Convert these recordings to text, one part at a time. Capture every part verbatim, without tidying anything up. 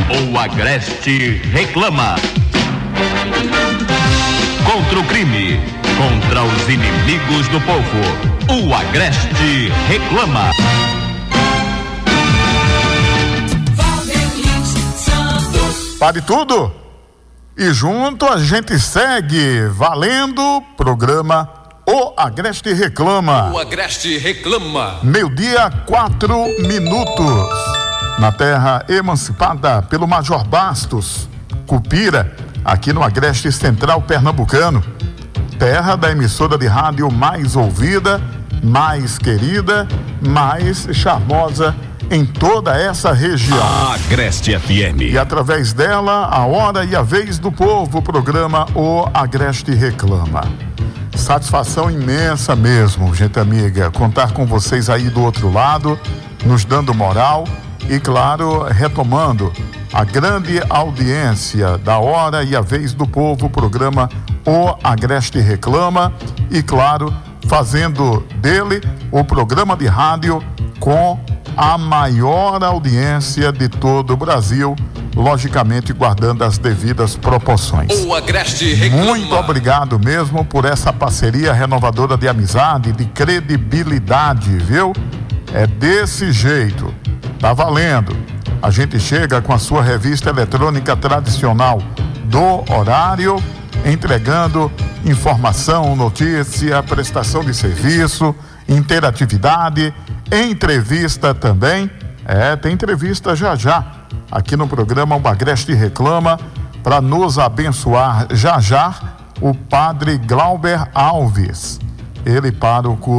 O Agreste reclama. Contra o crime, contra os inimigos do povo, o Agreste reclama. Pare tudo e junto a gente segue valendo programa O Agreste reclama. O Agreste reclama. Meio-dia, quatro minutos. Na terra emancipada pelo Major Bastos, Cupira, aqui no Agreste Central Pernambucano, terra da emissora de rádio mais ouvida, mais querida, mais charmosa em toda essa região. Agreste F M. E através dela, a hora e a vez do povo, o programa O Agreste reclama. Satisfação imensa mesmo, gente amiga, contar com vocês aí do outro lado, nos dando moral e, claro, retomando a grande audiência da hora e a vez do povo, o programa O Agreste reclama e, claro, fazendo dele o programa de rádio com a maior audiência de todo o Brasil, logicamente guardando as devidas proporções. O Agreste reclama. Muito obrigado mesmo por essa parceria renovadora de amizade, de credibilidade, viu? É desse jeito, tá valendo. A gente chega com a sua revista eletrônica tradicional do horário, entregando informação, notícia, prestação de serviço, interatividade, entrevista também. É, tem entrevista já já aqui no programa O Agreste reclama, para nos abençoar já já o padre Glauber Alves, ele pároco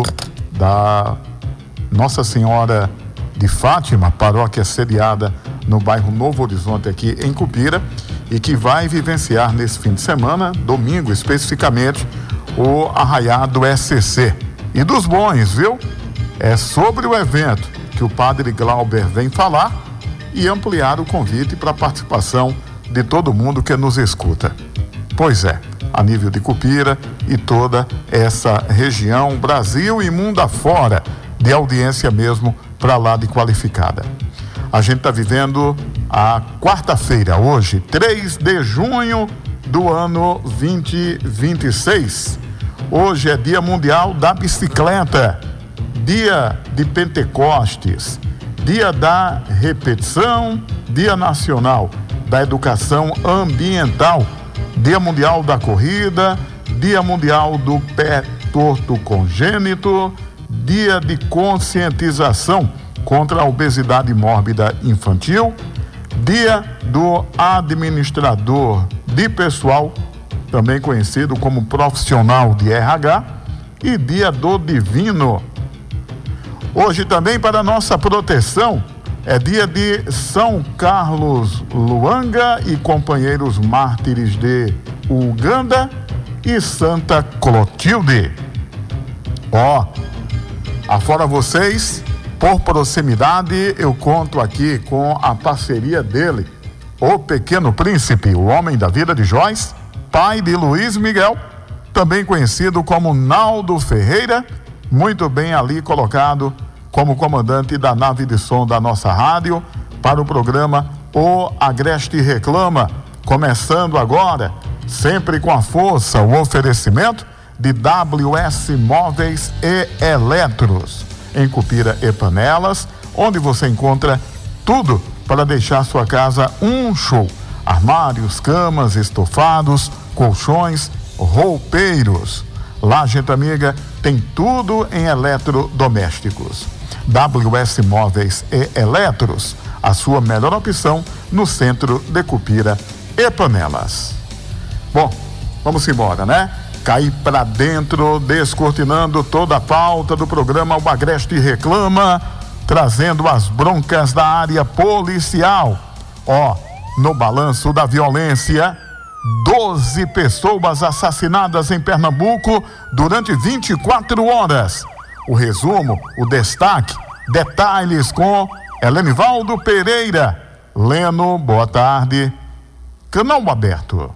da Nossa Senhora de Fátima, paróquia sediada no bairro Novo Horizonte aqui em Cupira, e que vai vivenciar nesse fim de semana, domingo especificamente, o Arraiado S C. E dos bons, viu? É sobre o evento que o padre Glauber vem falar e ampliar o convite para a participação de todo mundo que nos escuta. Pois é, a nível de Cupira e toda essa região, Brasil e mundo afora, de audiência mesmo para lá de qualificada. A gente está vivendo a quarta-feira, hoje, três de junho do ano vinte e vinte e seis. Hoje é Dia Mundial da Bicicleta, Dia de Pentecostes, Dia da Repetição, Dia Nacional da Educação Ambiental, Dia Mundial da Corrida, Dia Mundial do Pé Torto Congênito, Dia de Conscientização contra a Obesidade Mórbida Infantil, Dia do Administrador de Pessoal, também conhecido como profissional de R H, e Dia do Divino. Hoje também, para nossa proteção, é dia de São Carlos Luanga e companheiros mártires de Uganda e Santa Clotilde. Ó, afora vocês, por proximidade, eu conto aqui com a parceria dele, o Pequeno Príncipe, o homem da vida de Joyce, pai de Luiz Miguel, também conhecido como Naldo Ferreira, muito bem ali colocado como comandante da nave de som da nossa rádio, para o programa O Agreste reclama, começando agora, sempre com a força, o oferecimento de W S Móveis e Eletros, em Cupira e Panelas, onde você encontra tudo para deixar sua casa um show: armários, camas, estofados, colchões, roupeiros. Lá, gente amiga, tem tudo em eletrodomésticos. W S Móveis e Eletros, a sua melhor opção no centro de Cupira e Panelas. Bom, vamos embora, né? Cair pra dentro, descortinando toda a pauta do programa O Agreste reclama, trazendo as broncas da área policial. Ó, no balanço da violência, doze pessoas assassinadas em Pernambuco durante vinte e quatro horas. O resumo, o destaque, detalhes com Helenivaldo Pereira. Leno, boa tarde. Canal aberto.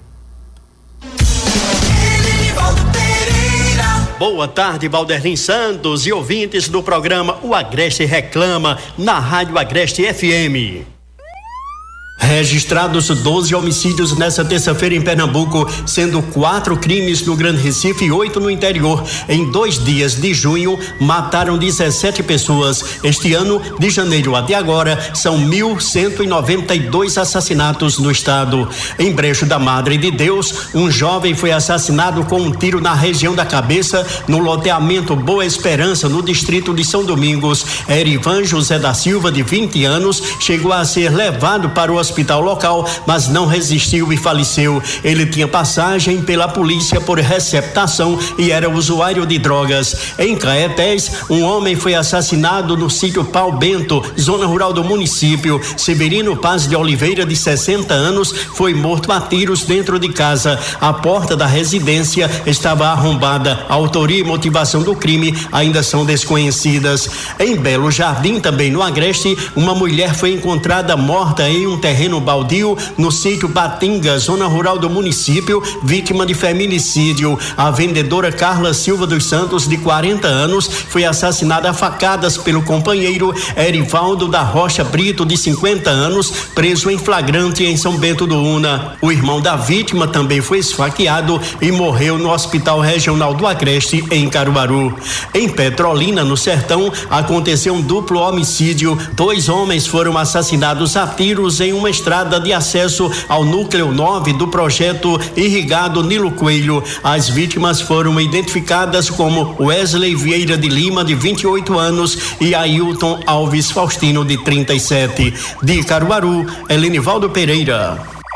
Boa tarde, Valderlin Santos e ouvintes do programa O Agreste reclama, na Rádio Agreste F M. Registrados doze homicídios nessa terça-feira em Pernambuco, sendo quatro crimes no Grande Recife e oito no interior. Em dois dias de junho, mataram dezessete pessoas. Este ano, de janeiro até agora, são mil cento e noventa e dois assassinatos no estado. Em Brejo da Madre de Deus, um jovem foi assassinado com um tiro na região da cabeça, no loteamento Boa Esperança, no distrito de São Domingos. Erivan José da Silva, de vinte anos, chegou a ser levado para o hospital local, mas não resistiu e faleceu. Ele tinha passagem pela polícia por receptação e era usuário de drogas. Em Caetés, um homem foi assassinado no sítio Pau Bento, zona rural do município. Severino Paz de Oliveira, de sessenta anos, foi morto a tiros dentro de casa. A porta da residência estava arrombada. A autoria e motivação do crime ainda são desconhecidas. Em Belo Jardim, também no Agreste, uma mulher foi encontrada morta em um terreno baldio no sítio Batinga, zona rural do município, vítima de feminicídio. A vendedora Carla Silva dos Santos, de quarenta anos, foi assassinada a facadas pelo companheiro Erivaldo da Rocha Brito, de cinquenta anos, preso em flagrante em São Bento do Una. O irmão da vítima também foi esfaqueado e morreu no Hospital Regional do Agreste, em Caruaru. Em Petrolina, no Sertão, aconteceu um duplo homicídio. Dois homens foram assassinados a tiros em uma estrada de acesso ao núcleo nove do projeto irrigado Nilo Coelho. As vítimas foram identificadas como Wesley Vieira de Lima, de vinte e oito anos, e Ailton Alves Faustino, de trinta e sete. De Caruaru, Helenivaldo Pereira.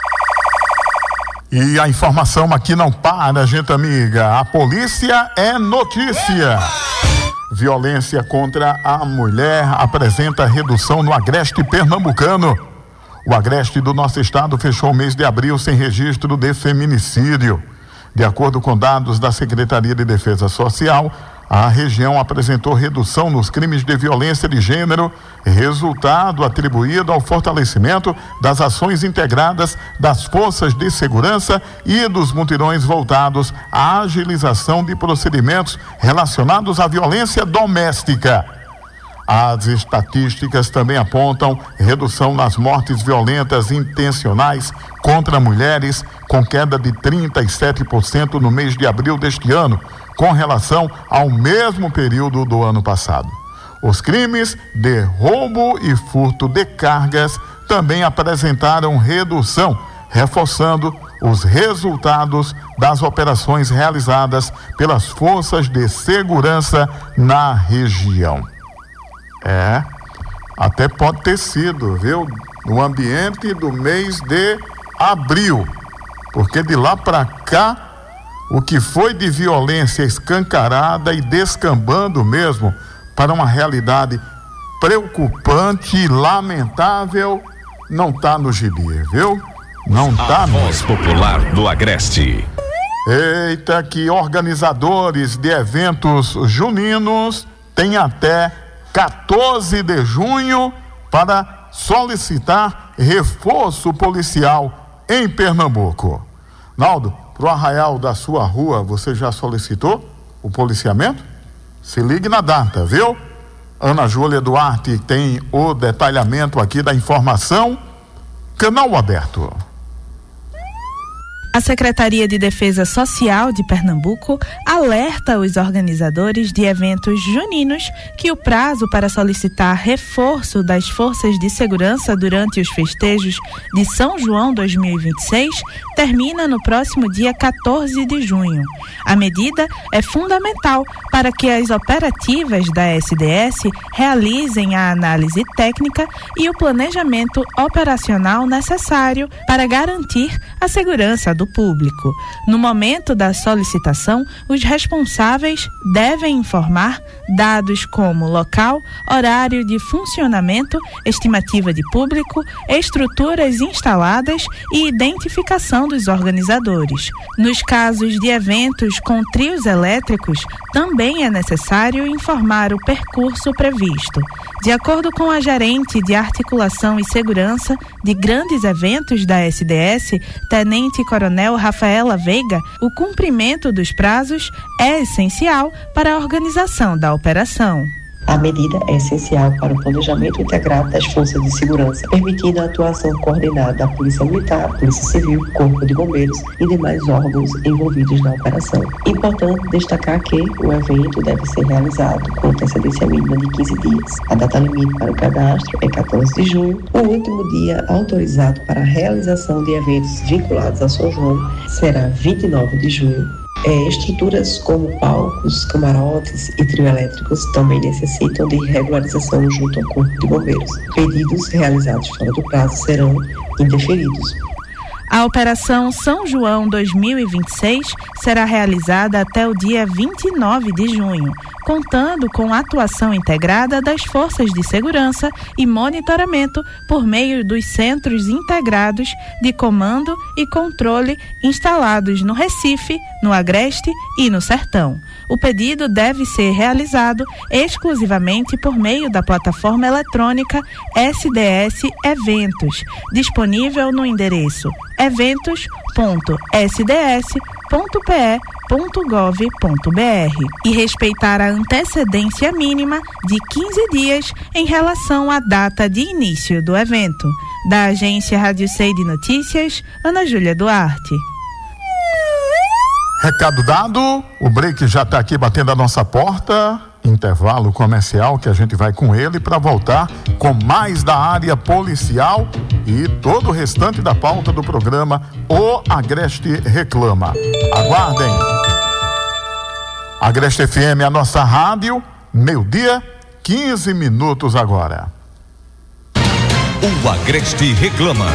E a informação aqui não para, gente amiga. A polícia é notícia. Violência contra a mulher apresenta redução no Agreste pernambucano. O Agreste do nosso estado fechou o mês de abril sem registro de feminicídio. De acordo com dados da Secretaria de Defesa Social, a região apresentou redução nos crimes de violência de gênero, resultado atribuído ao fortalecimento das ações integradas das forças de segurança e dos mutirões voltados à agilização de procedimentos relacionados à violência doméstica. As estatísticas também apontam redução nas mortes violentas intencionais contra mulheres, com queda de trinta e sete por cento no mês de abril deste ano, com relação ao mesmo período do ano passado. Os crimes de roubo e furto de cargas também apresentaram redução, reforçando os resultados das operações realizadas pelas forças de segurança na região. É, até pode ter sido, viu, no ambiente do mês de abril, porque de lá para cá, o que foi de violência escancarada e descambando mesmo para uma realidade preocupante e lamentável, não está no gibi, viu? Não está no... A Voz Popular do Agreste. Eita, que organizadores de eventos juninos têm até quatorze de junho para solicitar reforço policial em Pernambuco. Naldo, pro arraial da sua rua, você já solicitou o policiamento? Se ligue na data, viu? Ana Júlia Duarte tem o detalhamento aqui da informação. Canal aberto. A Secretaria de Defesa Social de Pernambuco alerta os organizadores de eventos juninos que o prazo para solicitar reforço das forças de segurança durante os festejos de São João dois mil e vinte e seis termina no próximo dia quatorze de junho. A medida é fundamental para que as operativas da S D S realizem a análise técnica e o planejamento operacional necessário para garantir a segurança do público. No momento da solicitação, os responsáveis devem informar dados como local, horário de funcionamento, estimativa de público, estruturas instaladas e identificação dos organizadores. Nos casos de eventos com trios elétricos, também é necessário informar o percurso previsto. De acordo com a gerente de articulação e segurança de grandes eventos da S D S, Tenente Coronel Rafaela Veiga, o cumprimento dos prazos é essencial para a organização da operação. A medida é essencial para o planejamento integrado das forças de segurança, permitindo a atuação coordenada da Polícia Militar, Polícia Civil, Corpo de Bombeiros e demais órgãos envolvidos na operação. Importante destacar que o evento deve ser realizado com antecedência mínima de quinze dias. A data limite para o cadastro é quatorze de junho. O último dia autorizado para a realização de eventos vinculados a São João será vinte e nove de junho. É, estruturas como palcos, camarotes e trio elétricos também necessitam de regularização junto ao Corpo de Bombeiros. Pedidos realizados fora do prazo serão indeferidos. A Operação São João dois mil e vinte e seis será realizada até o dia vinte e nove de junho, contando com a atuação integrada das forças de segurança e monitoramento por meio dos centros integrados de comando e controle instalados no Recife, no Agreste e no Sertão. O pedido deve ser realizado exclusivamente por meio da plataforma eletrônica S D S Eventos, disponível no endereço eventos ponto s d s ponto p e ponto gov ponto b r e respeitar a antecedência mínima de quinze dias em relação à data de início do evento. Da agência Rádio C de Notícias, Ana Júlia Duarte. Recado dado, o break já está aqui batendo a nossa porta. Intervalo comercial que a gente vai com ele para voltar com mais da área policial e todo o restante da pauta do programa O Agreste Reclama. Aguardem. Agreste F M, a nossa rádio, meio-dia, quinze minutos agora. O Agreste Reclama.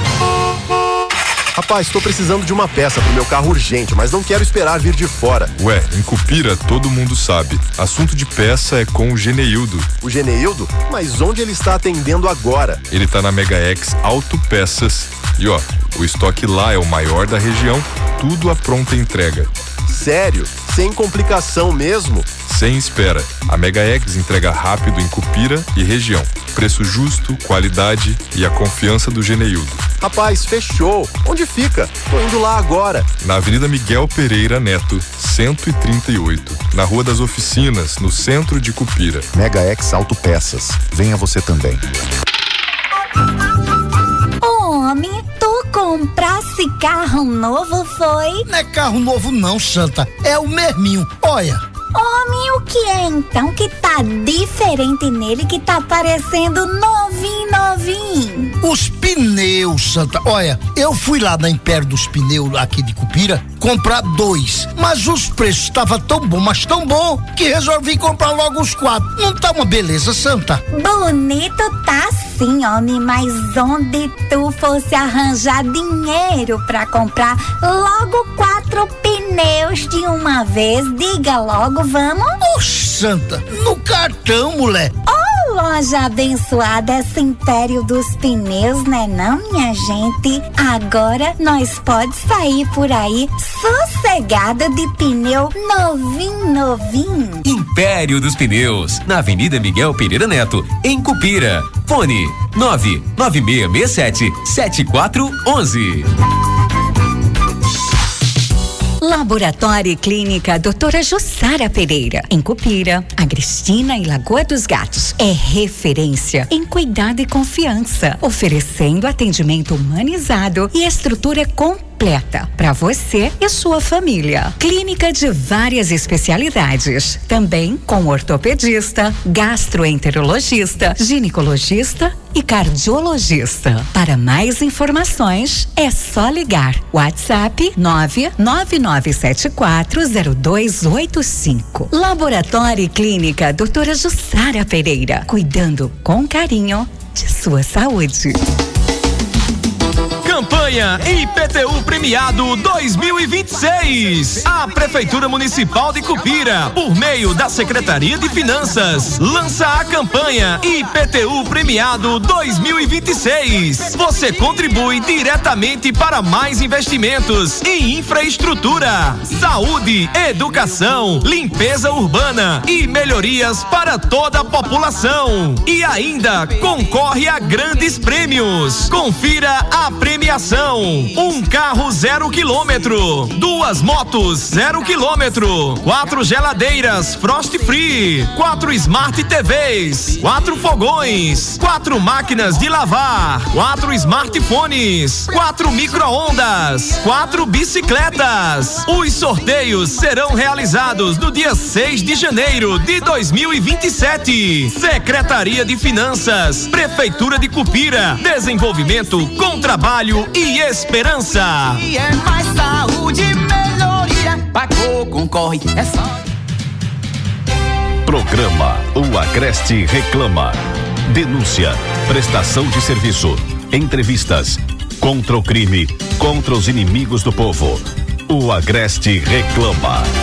Rapaz, estou precisando de uma peça pro meu carro urgente, mas não quero esperar vir de fora. Ué, em Cupira todo mundo sabe. Assunto de peça é com o Geneildo. O Geneildo? Mas onde ele está atendendo agora? Ele tá na Mega X Autopeças. E ó, o estoque lá é o maior da região, tudo à pronta entrega. Sério? Sem complicação mesmo? Sem espera. A Mega X entrega rápido em Cupira e região. Preço justo, qualidade e a confiança do Geneildo. Rapaz, fechou. Onde fica? Tô indo lá agora. Na Avenida Miguel Pereira Neto, cento e trinta e oito. Na Rua das Oficinas, no centro de Cupira. Mega X Autopeças. Venha você também. Homem, tu comprasse carro novo, foi? Não é carro novo não, Santa. É o mesminho. Olha. Homem, o que é então que tá diferente nele, que tá parecendo novinho, novinho? Os pneus, Santa. Olha, eu fui lá na Império dos Pneus aqui de Cupira comprar dois, mas os preços estavam tão bom, mas tão bom, que resolvi comprar logo os quatro. Não tá uma beleza, Santa? Bonito tá sim, homem, mas onde tu fosse arranjar dinheiro pra comprar logo quatro pneus de uma vez, diga logo, vamos? Ô, Santa, no cartão, mulher. Oh, loja abençoada, esse Império dos Pneus, né não, minha gente? Agora nós pode sair por aí sossegada de pneu novinho, novinho. Império dos Pneus, na Avenida Miguel Pereira Neto, em Cupira. Fone nove nove seis seis sete sete quatro um um. Laboratório e Clínica doutora Jussara Pereira, em Cupira, Agrestina e Lagoa dos Gatos. É referência em cuidado e confiança, oferecendo atendimento humanizado e estrutura completa para você e sua família. Clínica de várias especialidades, também com ortopedista, gastroenterologista, ginecologista e cardiologista. Para mais informações, é só ligar. WhatsApp nove nove nove sete quatro zero dois oito cinco. Laboratório e Clínica doutora Jussara Pereira, cuidando com carinho de sua saúde. Campanha I P T U Premiado dois mil e vinte e seis. A Prefeitura Municipal de Cupira, por meio da Secretaria de Finanças, lança a campanha I P T U Premiado dois mil e vinte e seis. Você contribui diretamente para mais investimentos em infraestrutura, saúde, educação, limpeza urbana e melhorias para toda a população. E ainda concorre a grandes prêmios. Confira a premiação. promoção: um carro zero quilômetro, duas motos zero quilômetro, quatro geladeiras Frost Free, quatro Smart T Vs, quatro fogões, quatro máquinas de lavar, quatro smartphones, quatro micro-ondas, quatro bicicletas. Os sorteios serão realizados no dia seis de janeiro de dois mil e vinte e sete. Secretaria de Finanças, Prefeitura de Cupira, desenvolvimento com trabalho e esperança. E é mais saúde, melhoria, pagou, concorre, é só. Programa O Agreste Reclama. Denúncia, prestação de serviço, entrevistas, contra o crime, contra os inimigos do povo. O Agreste Reclama.